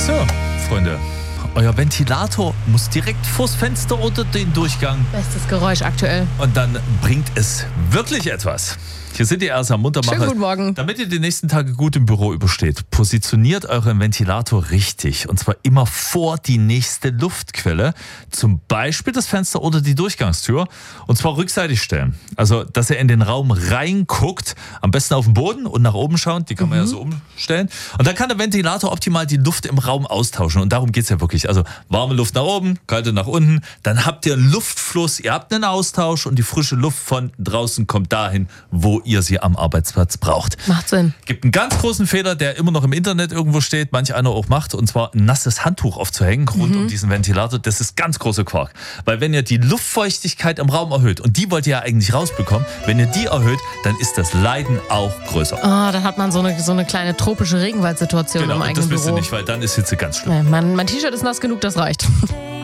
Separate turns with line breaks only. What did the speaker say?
So, Freunde, euer Ventilator muss direkt vors Fenster oder den Durchgang.
Bestes Geräusch aktuell.
Und dann bringt es wirklich etwas. Hier sind die Ersa Muntermacher.
Schönen guten Morgen.
Damit ihr die nächsten Tage gut im Büro übersteht, positioniert euren Ventilator richtig. Und zwar immer vor die nächste Luftquelle. Zum Beispiel das Fenster oder die Durchgangstür. Und zwar rückseitig stellen. Also, dass ihr in den Raum reinguckt. Am besten auf den Boden und nach oben schauen. Die kann man ja so umstellen. Und dann kann der Ventilator optimal die Luft im Raum austauschen. Und darum geht es ja wirklich. Also warme Luft nach oben, kalte nach unten. Dann habt ihr einen Luftfluss, ihr habt einen Austausch und die frische Luft von draußen kommt dahin, wo ihr sie am Arbeitsplatz braucht.
Macht Sinn.
Gibt einen ganz großen Fehler, der immer noch im Internet irgendwo steht, manch einer auch macht, und zwar ein nasses Handtuch aufzuhängen rund um diesen Ventilator. Das ist ganz großer Quark. Weil wenn ihr die Luftfeuchtigkeit im Raum erhöht, und die wollt ihr ja eigentlich rausbekommen, wenn ihr die erhöht, dann ist das Leiden auch größer.
Dann hat man so eine kleine tropische Regenwaldsituation im
Genau, und
eigenen
das wisst ihr
Büro.
nicht, weil dann ist Hitze ganz schlimm.
Mein T-Shirt ist nass genug, das reicht.